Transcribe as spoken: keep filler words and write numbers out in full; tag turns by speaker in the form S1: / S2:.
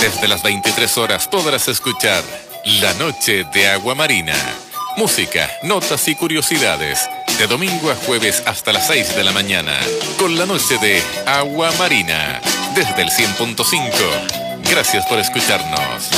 S1: Desde las veintitrés horas podrás escuchar La Noche de Agua Marina. Música, notas y curiosidades. De domingo a jueves hasta las seis de la mañana. Con La Noche de Agua Marina. Desde el cien punto cinco. Gracias por escucharnos.